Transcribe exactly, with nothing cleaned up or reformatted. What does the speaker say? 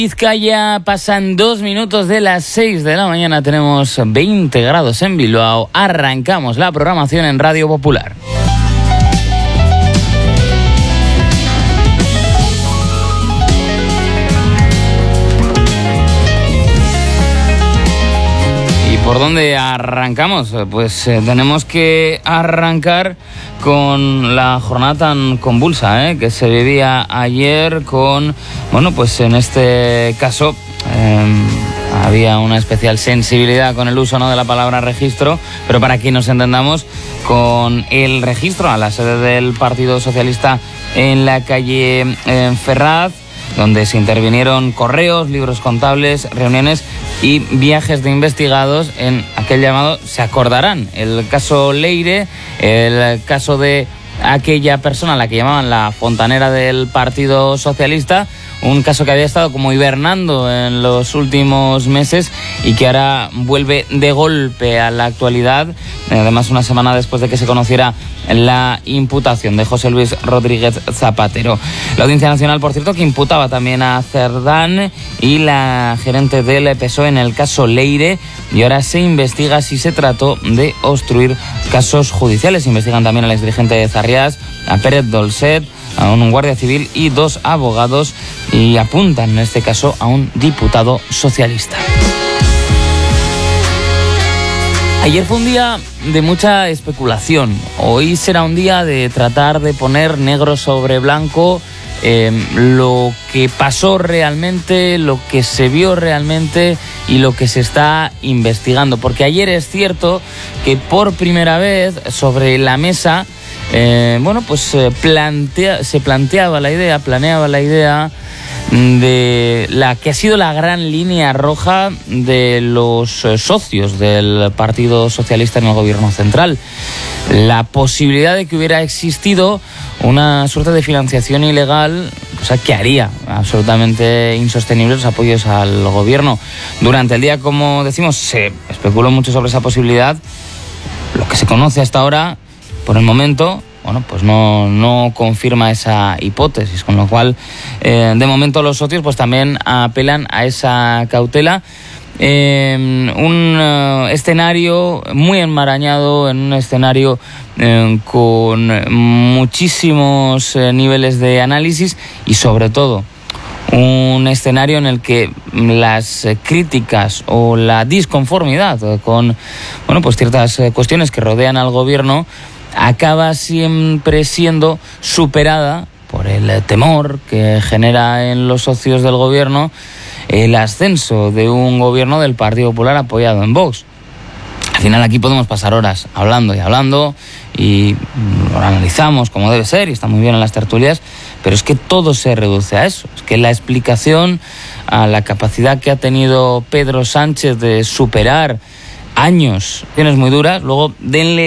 Vizcaya, pasan dos minutos de las seis de la mañana, tenemos veinte grados en Bilbao. Arrancamos la programación en Radio Popular. ¿Y por dónde arrancamos? Pues eh, tenemos que arrancar con la jornada tan convulsa ¿eh? que se vivía ayer con, bueno, pues en este caso eh, había una especial sensibilidad con el uso ¿no? de la palabra registro, pero para que nos entendamos, con el registro a la sede del Partido Socialista en la calle eh, Ferraz, donde se intervinieron correos, libros contables, reuniones y viajes de investigados en aquel llamado, se acordarán, el caso Leire, el caso de aquella persona a la que llamaban la fontanera del Partido Socialista, un caso que había estado como hibernando en los últimos meses y que ahora vuelve de golpe a la actualidad, además una semana después de que se conociera la imputación de José Luis Rodríguez Zapatero. La Audiencia Nacional, por cierto, que imputaba también a Cerdán y la gerente del P S O E en el caso Leire, y ahora se investiga si se trató de obstruir casos judiciales. Investigan también al exdirigente de Zarriás, a Pérez Dolcet, a un guardia civil y dos abogados, y apuntan en este caso a un diputado socialista. Ayer fue un día de mucha especulación. Hoy será un día de tratar de poner negro sobre blanco eh, lo que pasó realmente, lo que se vio realmente y lo que se está investigando. Porque ayer es cierto que por primera vez sobre la mesa Eh, bueno, pues eh, plantea, se planteaba la idea, planeaba la idea de la que ha sido la gran línea roja de los eh, socios del Partido Socialista en el Gobierno Central. La posibilidad de que hubiera existido una suerte de financiación ilegal, cosa que haría absolutamente insostenibles los apoyos al Gobierno. Durante el día, como decimos, se especuló mucho sobre esa posibilidad. Lo que se conoce hasta ahora, por el momento, bueno, pues no, no confirma esa hipótesis, con lo cual, eh, de momento los socios pues también apelan a esa cautela. Eh, un uh, escenario muy enmarañado, en un escenario eh, con muchísimos eh, niveles de análisis y sobre todo un escenario en el que las críticas o la disconformidad con, bueno, pues ciertas cuestiones que rodean al gobierno acaba siempre siendo superada por el temor que genera en los socios del gobierno el ascenso de un gobierno del Partido Popular apoyado en Vox. Al final aquí podemos pasar horas hablando y hablando y lo analizamos como debe ser y está muy bien en las tertulias, pero es que todo se reduce a eso. Es que la explicación a la capacidad que ha tenido Pedro Sánchez de superar años, acciones muy duras, luego denle